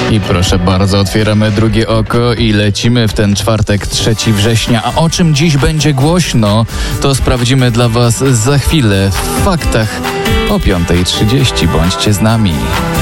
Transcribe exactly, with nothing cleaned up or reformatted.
I proszę bardzo, otwieramy drugie oko i lecimy w ten czwartek, trzeciego września. A o czym dziś będzie głośno, to sprawdzimy dla Was za chwilę w faktach o piąta trzydzieści. Bądźcie z nami.